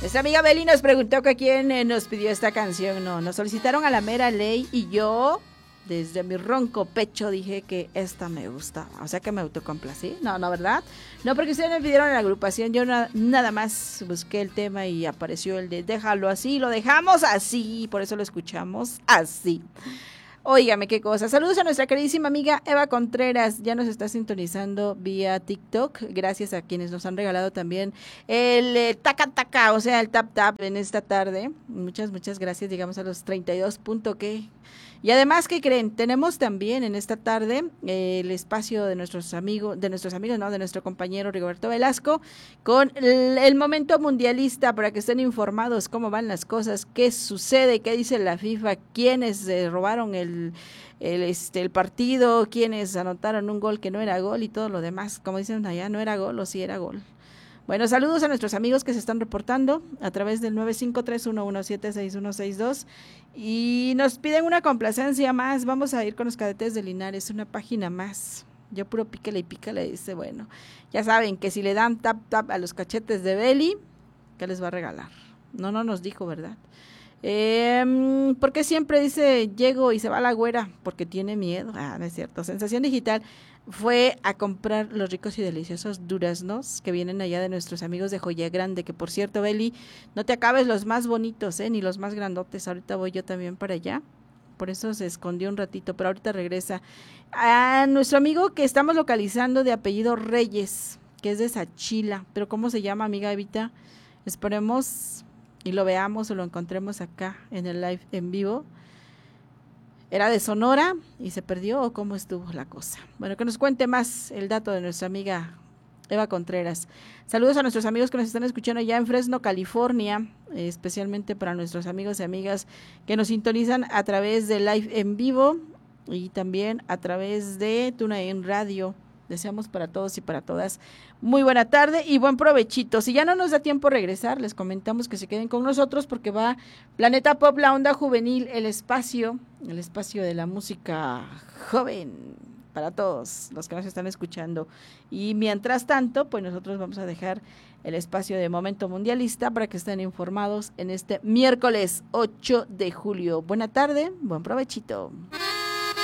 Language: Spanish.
Nuestra amiga Beli nos preguntó que quién nos pidió esta canción. No, nos solicitaron a la mera ley y yo, desde mi ronco pecho, dije que esta me gusta. O sea que me autocomplací. No, ¿verdad? No, porque ustedes me pidieron la agrupación. Yo nada más busqué el tema y apareció el de déjalo así. Lo dejamos así. Por eso lo escuchamos así. Óigame qué cosa. Saludos a nuestra queridísima amiga Eva Contreras. Ya nos está sintonizando vía TikTok. Gracias a quienes nos han regalado también el taca taca, o sea, el tap tap en esta tarde. Muchas gracias, digamos a los 32 punto que. Y además, ¿qué creen? Tenemos también en esta tarde el espacio de nuestros amigos, de nuestro compañero Rigoberto Velasco, con el momento mundialista para que estén informados cómo van las cosas, qué sucede, qué dice la FIFA, quiénes robaron el partido, quiénes anotaron un gol que no era gol y todo lo demás. Como dicen allá, no era gol o sí era gol. Bueno, saludos a nuestros amigos que se están reportando a través del 953-117-6162 y nos piden una complacencia más. Vamos a ir con los Cadetes de Linares, una página más. Yo puro pícale y pícale, dice, bueno, ya saben que si le dan tap tap a los cachetes de Beli, ¿qué les va a regalar? No nos dijo, ¿verdad? Porque siempre dice, llego y se va la güera, porque tiene miedo. No es cierto. Sensación Digital fue a comprar los ricos y deliciosos duraznos que vienen allá de nuestros amigos de Joya Grande, que por cierto, Beli, no te acabes los más bonitos, ni los más grandotes. Ahorita voy yo también para allá. Por eso se escondió un ratito, pero ahorita regresa. A nuestro amigo que estamos localizando de apellido Reyes, que es de Sachila, pero ¿cómo se llama, amiga Evita? Esperemos y lo veamos o lo encontremos acá en el live en vivo. ¿Era de Sonora y se perdió o cómo estuvo la cosa? Bueno, que nos cuente más el dato de nuestra amiga Eva Contreras. Saludos a nuestros amigos que nos están escuchando allá en Fresno, California, especialmente para nuestros amigos y amigas que nos sintonizan a través de live en vivo y también a través de TuneIn Radio. Deseamos para todos y para todas muy buena tarde y buen provechito. Si ya no nos da tiempo regresar, les comentamos que se queden con nosotros porque va Planeta Pop, la onda juvenil, el espacio de la música joven para todos los que nos están escuchando. Y mientras tanto, pues nosotros vamos a dejar el espacio de Momento Mundialista para que estén informados en este miércoles 8 de julio. Buena tarde, buen provechito.